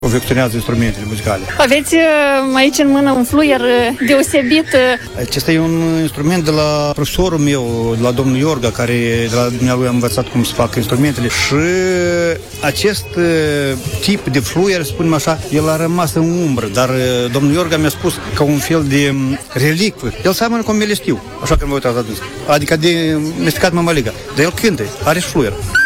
confecționează instrumentele muzicale. Aveți aici în mână un fluier deosebit. Acesta e un instrument de la profesorul meu, de la domnul Iorga, care de la dumnealui am învățat cum să facă instrumentele și acest tip de fluier, spunem așa, el a rămas în umbră, dar domnul Iorga mi-a spus ca un fel de relicvă. El seamănă cu un melestiu, așa că mă uitat adânc. Adică de mestecat mămăligă. Dar el cântă, are și fluier.